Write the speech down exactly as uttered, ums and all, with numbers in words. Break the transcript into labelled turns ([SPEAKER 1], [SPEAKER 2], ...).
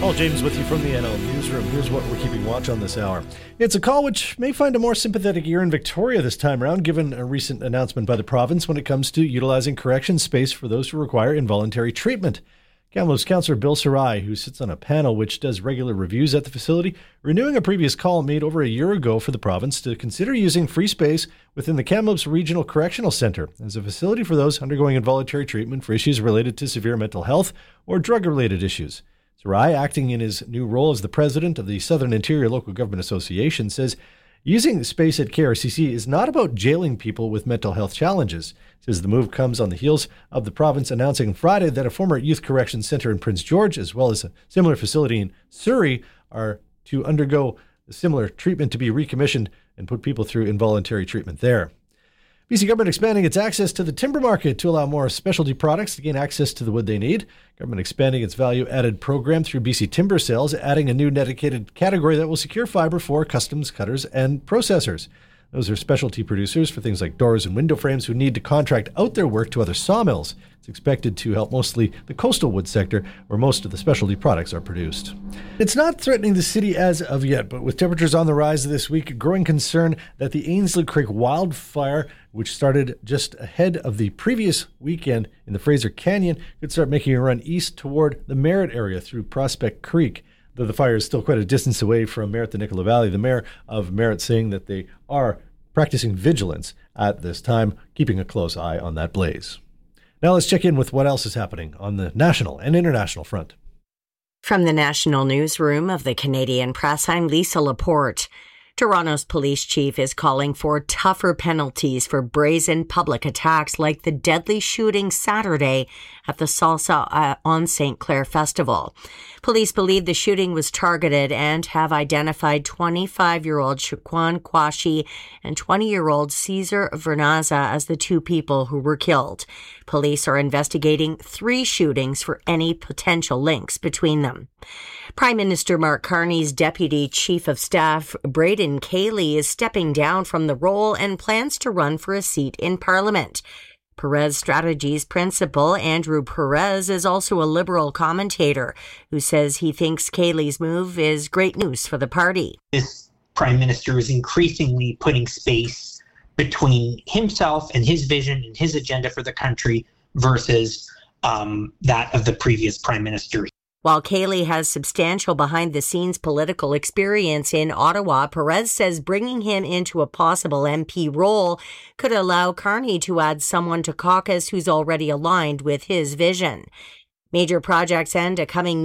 [SPEAKER 1] Paul James with you from the N L Newsroom. Here's what we're keeping watch on this hour. It's a call which may find a more sympathetic ear in Victoria this time around, given a recent announcement by the province when it comes to utilizing correction space for those who require involuntary treatment. Kamloops Councillor Bill Sarai, who sits on a panel which does regular reviews at the facility, renewing a previous call made over a year ago for the province to consider using free space within the Kamloops Regional Correctional Centre as a facility for those undergoing involuntary treatment for issues related to severe mental health or drug-related issues. Sarai, acting in his new role as the president of the Southern Interior Local Government Association, says using space at K R C C is not about jailing people with mental health challenges. Says the move comes on the heels of the province announcing Friday that a former youth correction centre in Prince George, as well as a similar facility in Surrey, are to undergo a similar treatment to be recommissioned and put people through involuntary treatment there. B C government expanding its access to the timber market to allow more specialty products to gain access to the wood they need. Government expanding its value-added program through B C Timber Sales, adding a new dedicated category that will secure fiber for customs cutters and processors. Those are specialty producers for things like doors and window frames who need to contract out their work to other sawmills. It's expected to help mostly the coastal wood sector, where most of the specialty products are produced. It's not threatening the city as of yet, but with temperatures on the rise this week, a growing concern that the Ainslie Creek wildfire, which started just ahead of the previous weekend in the Fraser Canyon, could start making a run east toward the Merritt area through Prospect Creek. Though the fire is still quite a distance away from Merritt, the Nicola Valley, the mayor of Merritt saying that they are practicing vigilance at this time, keeping a close eye on that blaze. Now let's check in with what else is happening on the national and international front.
[SPEAKER 2] From the National Newsroom of the Canadian Press, I'm Lisa Laporte. Toronto's police chief is calling for tougher penalties for brazen public attacks like the deadly shooting Saturday at the Salsa uh, on Saint Clair Festival. Police believe the shooting was targeted and have identified twenty-five-year-old Shaquan Kwashi and twenty-year-old Cesar Vernaza as the two people who were killed. Police are investigating three shootings for any potential links between them. Prime Minister Mark Carney's Deputy Chief of Staff, Braden Cayley, is stepping down from the role and plans to run for a seat in Parliament. Perez Strategies principal Andrew Perez is also a Liberal commentator who says he thinks Cayley's move is great news for the party.
[SPEAKER 3] This Prime Minister is increasingly putting space between himself and his vision and his agenda for the country versus um, that of the previous Prime Minister.
[SPEAKER 2] While Cayley has substantial behind-the-scenes political experience in Ottawa, Perez says bringing him into a possible M P role could allow Carney to add someone to caucus who's already aligned with his vision. Major projects and a coming